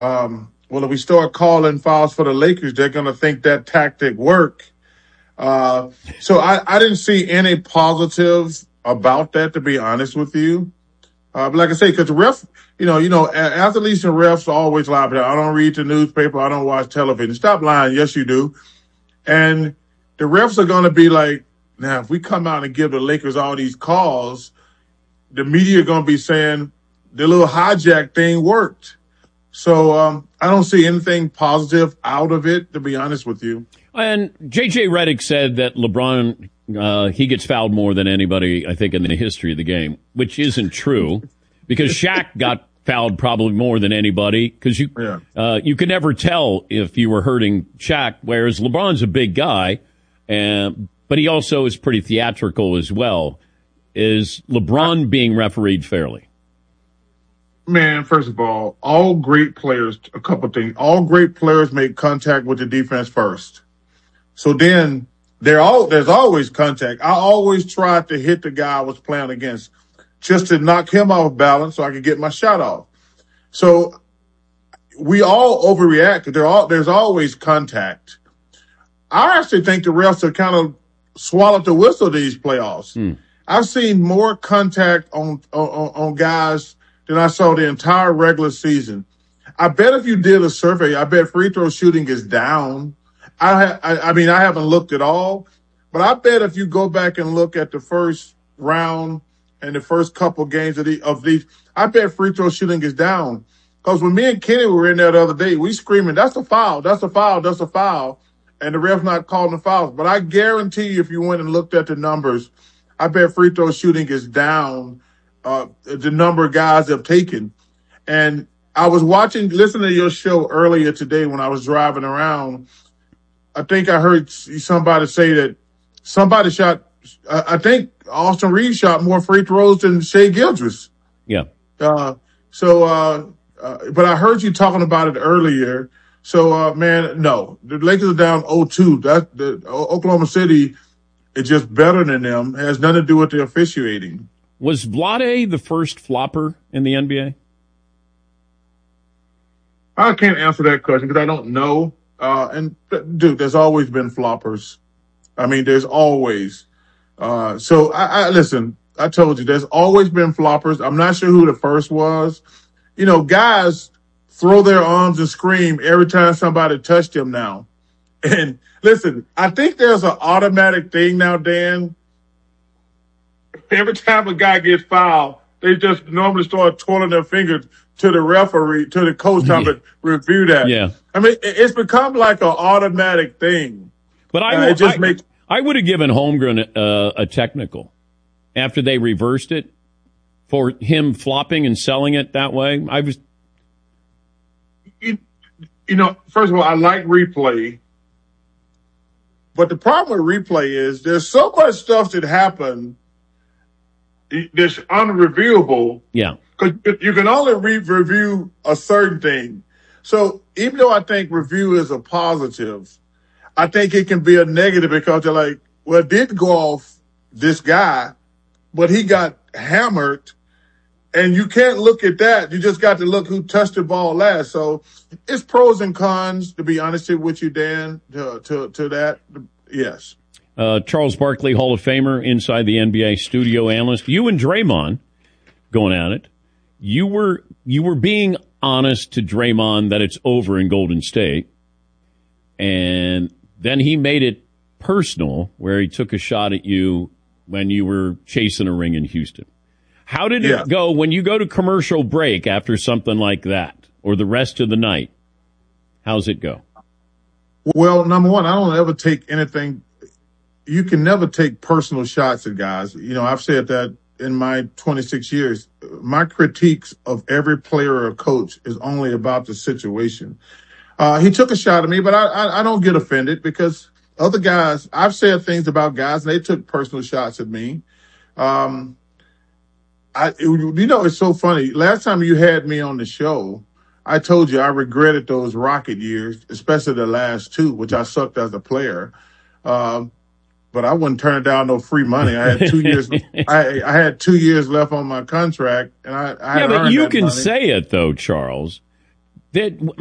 Well, if we start calling fouls for the Lakers, they're going to think that tactic worked. So I didn't see any positive about that, to be honest with you. But like I say, because the ref, athletes and refs always lie. But I don't read the newspaper. I don't watch television. Stop lying. Yes, you do. And the refs are going to be like, now, if we come out and give the Lakers all these calls, the media are going to be saying the little hijack thing worked. So I don't see anything positive out of it, to be honest with you. And J.J. Redick said that LeBron, he gets fouled more than anybody, I think, in the history of the game, which isn't true because Shaq got fouled probably more than anybody because you could never tell if you were hurting Shaq, whereas LeBron's a big guy, but he also is pretty theatrical as well. Is LeBron being refereed fairly? Man, first of all great players, a couple of things. All great players make contact with the defense first. So then there's always contact. I always tried to hit the guy I was playing against just to knock him off balance so I could get my shot off. So we all overreact. There's always contact. I actually think the refs have kind of swallowed the whistle these playoffs. I've seen more contact on guys than I saw the entire regular season. I bet if you did a survey, I bet free throw shooting is down. I mean, I haven't looked at all, but I bet if you go back and look at the first round and the first couple games of these, I bet free throw shooting is down. Because when me and Kenny were in there the other day, we screaming, that's a foul, that's a foul, that's a foul, and the ref not calling the fouls. But I guarantee you, if you went and looked at the numbers, I bet free throw shooting is down. The number of guys have taken. And I was listening to your show earlier today when I was driving around. I think I heard somebody say that somebody shot, I think Austin Reeves shot more free throws than Shai Gilgeous. Yeah. But I heard you talking about it earlier. So, man, no, the Lakers are down 0-2. Oklahoma City is just better than them. It has nothing to do with the officiating. Was Vlade the first flopper in the NBA? I can't answer that question because I don't know. Dude, there's always been floppers. I mean, there's always. So listen, I told you, there's always been floppers. I'm not sure who the first was. Guys throw their arms and scream every time somebody touched them now. And listen, I think there's an automatic thing now, Dan. Every time a guy gets fouled, they just normally start twirling their fingers to the referee, to the coach, trying to review that. Yeah. I mean, it's become like an automatic thing. But I would have given Holmgren a technical after they reversed it for him flopping and selling it that way. First of all, I like replay. But the problem with replay is there's so much stuff that happened that's unreviewable. Yeah. Because you can only review a certain thing. So even though I think review is a positive, I think it can be a negative because they're like, well, it did go off this guy, but he got hammered. And you can't look at that. You just got to look who touched the ball last. So it's pros and cons, to be honest with you, Dan, to that. Yes. Charles Barkley, Hall of Famer, inside the NBA studio analyst. You and Draymond going at it. You were being honest to Draymond that it's over in Golden State. And then he made it personal where he took a shot at you when you were chasing a ring in Houston. How did it go when you go to commercial break after something like that or the rest of the night? How's it go? Well, number one, I don't ever take anything. You can never take personal shots at guys. I've said that in my 26 years. My critiques of every player or coach is only about the situation. He took a shot at me, but I don't get offended because other guys, I've said things about guys and they took personal shots at me. It's so funny. Last time you had me on the show, I told you I regretted those Rocket years, especially the last two, which I sucked as a player. But I wouldn't turn down no free money. I had 2 years. I had 2 years left on my contract, and I had but earned you that can money. say it though, Charles. That